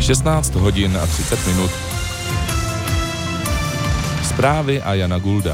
16 hodin a 30 minut. Zprávy a Jana Gulda.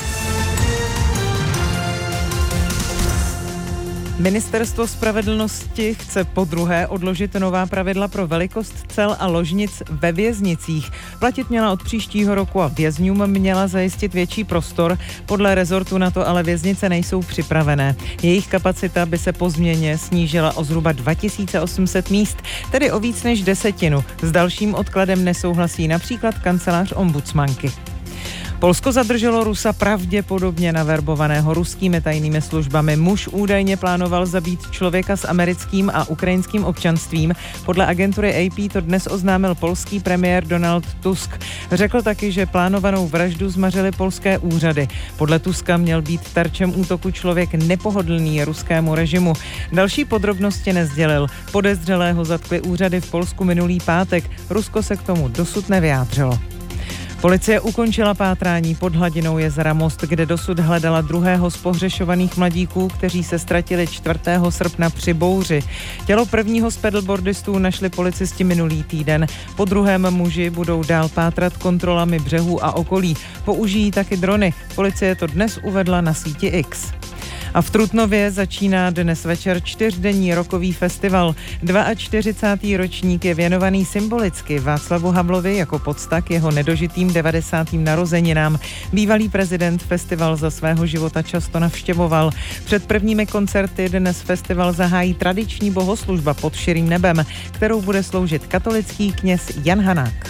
Ministerstvo spravedlnosti chce podruhé odložit nová pravidla pro velikost cel a ložnic ve věznicích. Platit měla od příštího roku a vězňům měla zajistit větší prostor. Podle rezortu na to ale věznice nejsou připravené. Jejich kapacita by se po změně snížila o zhruba 2800 míst, tedy o víc než 10. S dalším odkladem nesouhlasí například kancelář ombudsmanky. Polsko zadrželo Rusa pravděpodobně naverbovaného ruskými tajnými službami. Muž údajně plánoval zabít člověka s americkým a ukrajinským občanstvím. Podle agentury AP to dnes oznámil polský premiér Donald Tusk. Řekl taky, že plánovanou vraždu zmařily polské úřady. Podle Tuska měl být terčem útoku člověk nepohodlný ruskému režimu. Další podrobnosti nesdělil. Podezřelého zatkly úřady v Polsku minulý pátek. Rusko se k tomu dosud nevyjádřilo. Policie ukončila pátrání pod hladinou jezera Most, kde dosud hledala druhého z pohřešovaných mladíků, kteří se ztratili 4. srpna při bouři. Tělo prvního z pedalboardistů našli policisti minulý týden. Po druhém muži budou dál pátrat kontrolami břehů a okolí. Použijí taky drony. Policie to dnes uvedla na síti X. A v Trutnově začíná dnes večer 4denní rockový festival. 42. ročník je věnovaný symbolicky Václavu Havlovi jako pocta k jeho nedožitým 90. narozeninám. Bývalý prezident festival za svého života často navštěvoval. Před prvními koncerty dnes festival zahájí tradiční bohoslužba pod širým nebem, kterou bude sloužit katolický kněz Jan Hanák.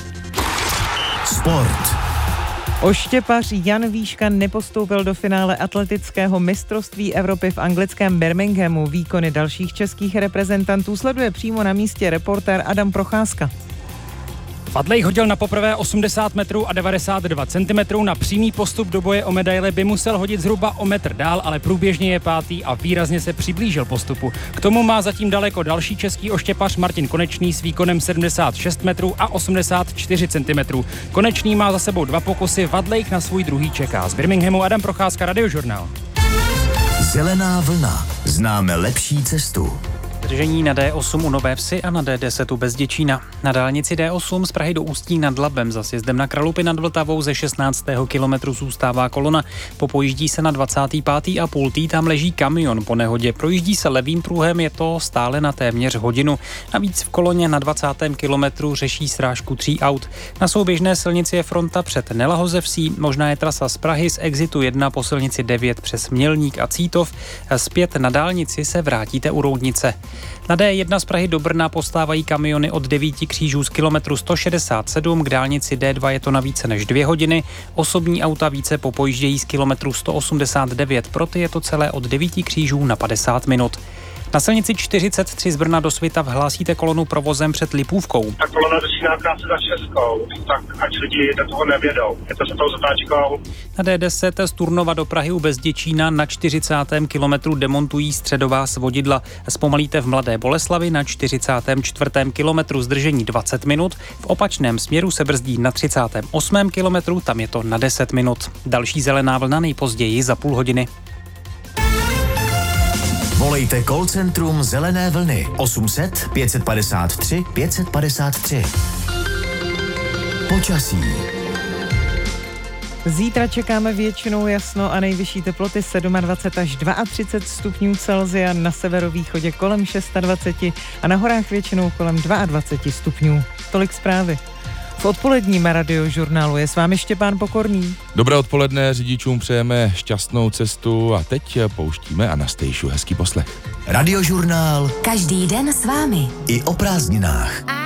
Sport. Oštěpař Jan Výška nepostoupil do finále atletického mistrovství Evropy v anglickém Birminghamu. Výkony dalších českých reprezentantů sleduje přímo na místě reportér Adam Procházka. Fadlej hodil na poprvé 80 metrů a 92 cm. Na přímý postup do boje o medaile by musel hodit zhruba o metr dál, ale průběžně je pátý a výrazně se přiblížil postupu. K tomu má zatím daleko další český oštěpař Martin Konečný s výkonem 76 metrů a 84 cm. Konečný má za sebou 2 pokusy, Vadlejk na svůj druhý čeká. Z Birminghamu Adam Procházka, Radiožurnál. Zelená vlna. Známe lepší cestu. Zdržení na D8 u Nové Vsi a na D10 u Bezděčína. Na dálnici D8 z Prahy do Ústí nad Labem za sjezdem na Kralupy nad Vltavou ze 16. kilometru zůstává kolona. Popojíždí se na 25,5. Tam leží kamion po nehodě. Projíždí se levým pruhem, je to stále na téměř hodinu. Navíc v koloně na 20. kilometru řeší srážku 3 aut. Na souběžné silnici je fronta před Nelahozevsí. Možná je trasa z Prahy z exitu 1 po silnici 9 přes Mělník a Cítov. Zpět na dálnici se vrátíte u Roudnice. Na D1 z Prahy do Brna postávají kamiony od 9 křížů z kilometru 167, k dálnici D2 je to na více než 2 hodiny, osobní auta více popojíždějí z kilometru 189, pro ty je to celé od 9 křížů na 50 minut. Na silnici 43 z Brna do Svitav hlásíte kolonu provozem před Lipůvkou. Ta kolona začíná krátce za Českou, tak ať lidi do toho nevědou. Je to za tou zatáčkou. Na D10 z Turnova do Prahy u Bezděčína na 40. kilometru demontují středová svodidla. Zpomalíte v Mladé Boleslavi na 44. kilometru zdržení 20 minut. V opačném směru se brzdí na 38. kilometru, tam je to na 10 minut. Další zelená vlna nejpozději za půl hodiny. Volejte call centrum Zelené vlny 800 553 553. Počasí. Zítra čekáme většinou jasno a nejvyšší teploty 27 až 32 stupňů Celsia, na severovýchodě kolem 26 a na horách většinou kolem 22 stupňů. Tolik zprávy. V odpoledním Radiožurnálu je s vámi Štěpán Pokorný. Dobré odpoledne, řidičům přejeme šťastnou cestu a teď pouštíme Anastejšu. Hezký poslech. Radiožurnál. Každý den s vámi. I o prázdninách.